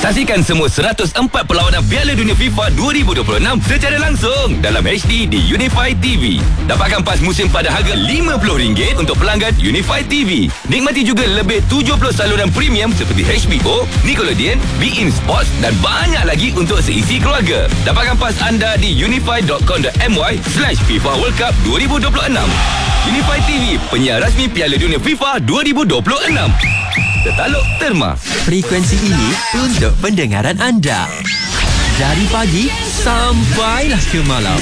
Saksikan semua 104 perlawanan Piala Dunia FIFA 2026 secara langsung dalam HD di Unify TV. Dapatkan pas musim pada harga RM50 untuk pelanggan Unify TV. Nikmati juga lebih 70 saluran premium seperti HBO, Nickelodeon, beIN Sports dan banyak lagi untuk seisi keluarga. Dapatkan pas anda di unify.com.my/FIFA World Cup 2026. Unify TV, penyiar rasmi Piala Dunia FIFA 2026. Tertaluk Terma. Frekuensi ini untuk pendengaran anda. Dari pagi sampailah ke malam.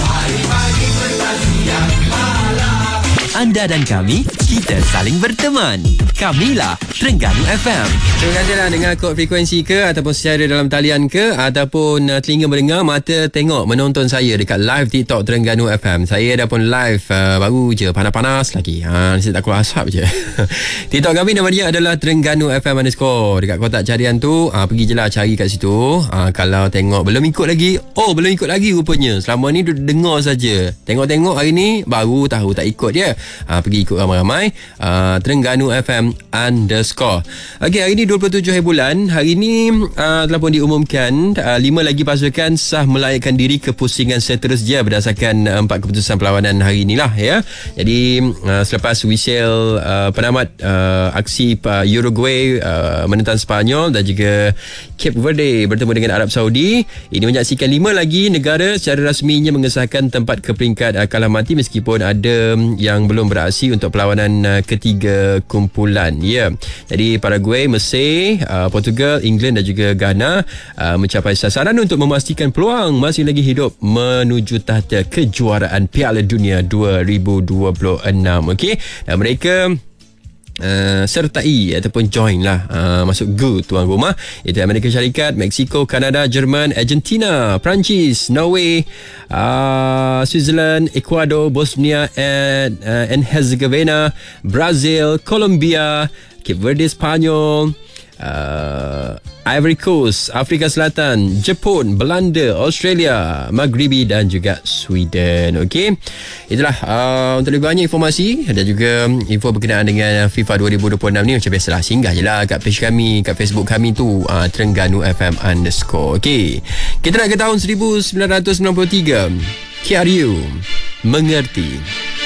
Anda dan kami, kita saling berteman. Kamilah Terengganu FM. Terima kasihlah dengar kod frekuensi ke ataupun secara dalam talian ke ataupun telinga mendengar, mata tengok menonton saya dekat live TikTok Terengganu FM. Saya dah pun live baru je, panas-panas lagi. Saya tak keluar asap je. TikTok kami nama dia adalah Terengganu FM _ dekat kotak carian tu, pergi je lah cari kat situ. Kalau tengok belum ikut lagi, belum ikut lagi rupanya. Selama ni duduk dengar saja. Tengok-tengok hari ni baru tahu tak ikut dia. Pergi ikut ramai-ramai. Terengganu FM _ Okey, hari ni 27 hari bulan. Hari ni telah pun diumumkan 5 lagi pasukan sah melayakkan diri ke pusingan seterusnya berdasarkan 4 keputusan perlawanan hari inilah ya. Jadi selepas whistle penamat aksi Uruguay menentang Sepanyol dan juga Cape Verde bertemu dengan Arab Saudi, ini menyaksikan 5 lagi negara secara rasminya mengesahkan tempat ke peringkat kalah mati meskipun ada yang belum beraksi untuk perlawanan ketiga kumpulan. Ya. Jadi Paraguay, Mesir, Portugal, England dan juga Ghana mencapai sasaran untuk memastikan peluang masih lagi hidup menuju tahta kejuaraan Piala Dunia 2026. Okey. Dan mereka sertai ataupun join lah masuk go tuan rumah, iaitu Amerika Syarikat, Mexico, Kanada, Jerman, Argentina, Perancis, Norway, Switzerland, Ecuador, Bosnia and Herzegovina, Brazil, Colombia, Cape Verde, Spanyol, Ivory Coast, Afrika Selatan, Jepun, Belanda, Australia, Maghribi dan juga Sweden. Okey. Itulah untuk lebih banyak informasi dan juga info berkenaan dengan FIFA 2026 ni, macam biasalah singgah je lah kat page kami, kat Facebook kami tu, Terengganu FM _ Okey. Kita nak ke tahun 1993. KRU mengerti.